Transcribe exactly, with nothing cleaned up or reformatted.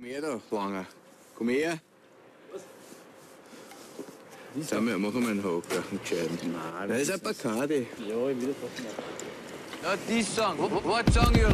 her da, Wanger. Kom her. Sammen må man hugge chatten. Nein, Das ist ein Bacardi. Ja, ich will das machen. Not this song. What, what song you